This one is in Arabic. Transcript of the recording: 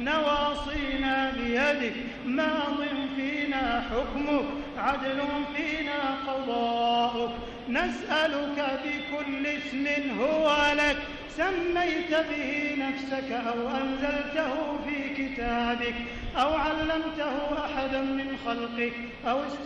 نواصينا بيدك ماض فينا حكمك عدل فينا قضاؤك نسألك بكل اسم هو لك سميت به نفسك أو أنزلته في كتابك أو علمته أحدا من خلقك أو